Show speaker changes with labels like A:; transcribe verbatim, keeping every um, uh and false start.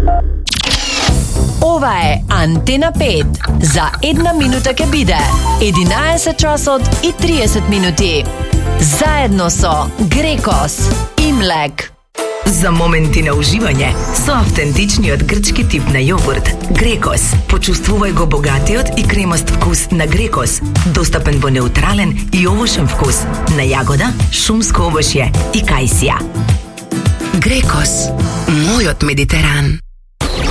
A: Ова е Антена пет. За една минута ќе биде единаесет часот и триесет минути. Заедно со Грекос и Млек.
B: За моменти на уживање со автентичниот грчки тип на јогурт Грекос. Почувствувај го богатиот и кремаст вкус на Грекос, достапен во неутрален и овошен вкус на јагода, шумско овошје и кајсија. Грекос, мојот Медитеран.